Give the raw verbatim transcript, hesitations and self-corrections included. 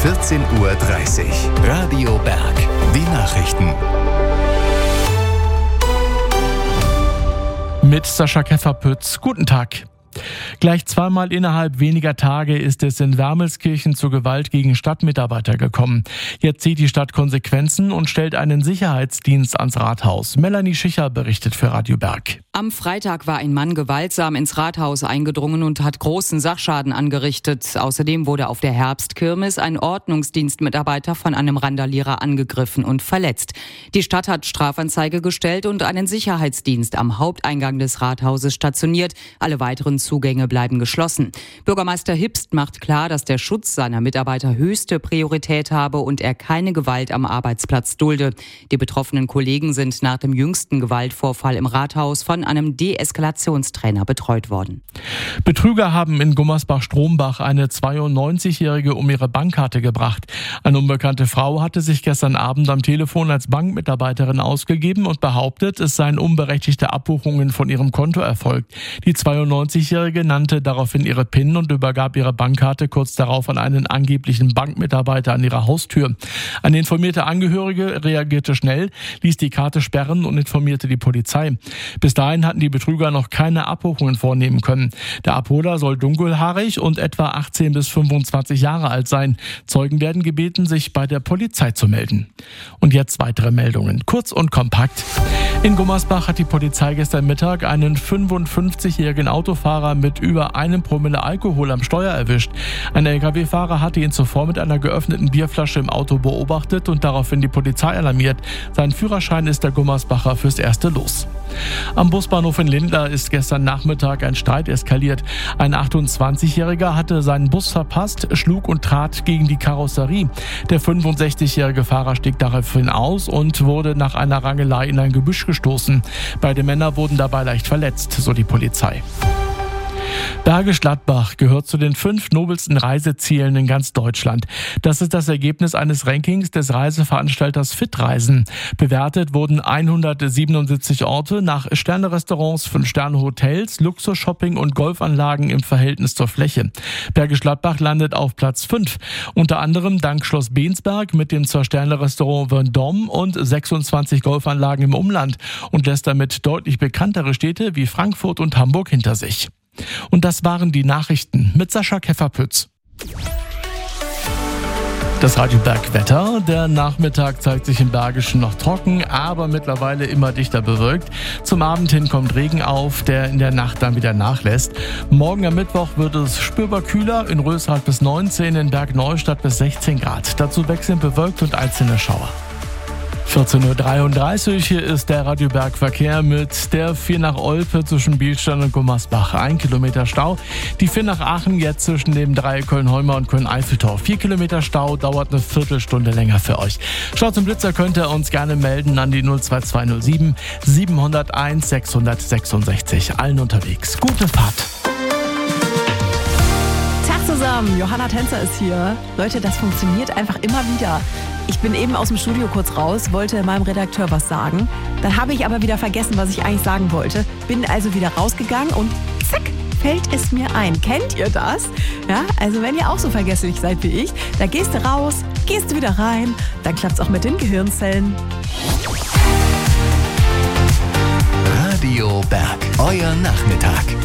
vierzehn Uhr dreißig. Radio Berg. Die Nachrichten. Mit Sascha Kefferpütz. Guten Tag. Gleich zweimal innerhalb weniger Tage ist es in Wermelskirchen zu Gewalt gegen Stadtmitarbeiter gekommen. Jetzt zieht die Stadt Konsequenzen und stellt einen Sicherheitsdienst ans Rathaus. Melanie Schicher berichtet für Radio Berg. Am Freitag war ein Mann gewaltsam ins Rathaus eingedrungen und hat großen Sachschaden angerichtet. Außerdem wurde auf der Herbstkirmes ein Ordnungsdienstmitarbeiter von einem Randalierer angegriffen und verletzt. Die Stadt hat Strafanzeige gestellt und einen Sicherheitsdienst am Haupteingang des Rathauses stationiert. Alle weiteren Zugänge bleiben geschlossen. Bürgermeister Hipst macht klar, dass der Schutz seiner Mitarbeiter höchste Priorität habe und er keine Gewalt am Arbeitsplatz dulde. Die betroffenen Kollegen sind nach dem jüngsten Gewaltvorfall im Rathaus von einem Deeskalationstrainer betreut worden. Betrüger haben in Gummersbach-Strombach eine zweiundneunzigjährige um ihre Bankkarte gebracht. Eine unbekannte Frau hatte sich gestern Abend am Telefon als Bankmitarbeiterin ausgegeben und behauptet, es seien unberechtigte Abbuchungen von ihrem Konto erfolgt. Die zweiundneunzigjährige nannte daraufhin ihre PIN und übergab ihre Bankkarte kurz darauf an einen angeblichen Bankmitarbeiter an ihrer Haustür. Eine informierte Angehörige reagierte schnell, ließ die Karte sperren und informierte die Polizei. Bis dahin hatten die Betrüger noch keine Abbuchungen vornehmen können. Der Abholer soll dunkelhaarig und etwa achtzehn bis fünfundzwanzig Jahre alt sein. Zeugen werden gebeten, sich bei der Polizei zu melden. Und jetzt weitere Meldungen, kurz und kompakt. In Gummersbach hat die Polizei gestern Mittag einen fünfundfünfzigjährigen Autofahrer mit über einem Promille Alkohol am Steuer erwischt. Ein L K W-Fahrer hatte ihn zuvor mit einer geöffneten Bierflasche im Auto beobachtet und daraufhin die Polizei alarmiert. Sein Führerschein ist der Gummersbacher fürs Erste los. Am Busbahnhof in Lindlar ist gestern Nachmittag ein Streit eskaliert. Ein achtundzwanzigjähriger hatte seinen Bus verpasst, schlug und trat gegen die Karosserie. Der fünfundsechzigjährige Fahrer stieg daraufhin aus und wurde nach einer Rangelei in ein Gebüsch gestoßen. Beide Männer wurden dabei leicht verletzt, so die Polizei. Bergisch Gladbach gehört zu den fünf nobelsten Reisezielen in ganz Deutschland. Das ist das Ergebnis eines Rankings des Reiseveranstalters Fitreisen. Bewertet wurden hundertsiebenundsiebzig Orte nach Sterne-Restaurants, Fünf-Sterne-Hotels, Luxus-Shopping und Golfanlagen im Verhältnis zur Fläche. Bergisch Gladbach landet auf Platz fünf. Unter anderem dank Schloss Bensberg mit dem Zwei-Sterne-Restaurant Vendôme und sechsundzwanzig Golfanlagen im Umland und lässt damit deutlich bekanntere Städte wie Frankfurt und Hamburg hinter sich. Und das waren die Nachrichten mit Sascha Kefferpütz. Das Radio Berg Wetter. Der Nachmittag zeigt sich im Bergischen noch trocken, aber mittlerweile immer dichter bewölkt. Zum Abend hin kommt Regen auf, der in der Nacht dann wieder nachlässt. Morgen am Mittwoch wird es spürbar kühler, in Rösrath bis neunzehn, in Bergneustadt bis sechzehn Grad. Dazu wechselnd bewölkt und einzelne Schauer. vierzehn Uhr dreiunddreißig, hier ist der Radio Berg Verkehr mit der vier nach Olpe zwischen Bielstein und Gummersbach. Ein Kilometer Stau. Die vier nach Aachen jetzt zwischen dem Dreieck Köln-Heuma und Köln-Eiffeltor. Vier Kilometer Stau, dauert eine Viertelstunde länger für euch. Schaut zum Blitzer, könnt ihr uns gerne melden an die null zwei zwei null sieben sieben null eins sechs sechs sechs. Allen unterwegs. Gute Fahrt. Tag zusammen, Johanna Tänzer ist hier. Leute, das funktioniert einfach immer wieder. Ich bin eben aus dem Studio kurz raus, wollte meinem Redakteur was sagen. Dann habe ich aber wieder vergessen, was ich eigentlich sagen wollte. Bin also wieder rausgegangen und zack, fällt es mir ein. Kennt ihr das? Ja, also wenn ihr auch so vergesslich seid wie ich, da gehst du raus, gehst du wieder rein, dann klappt es auch mit den Gehirnzellen. Radio Berg, euer Nachmittag.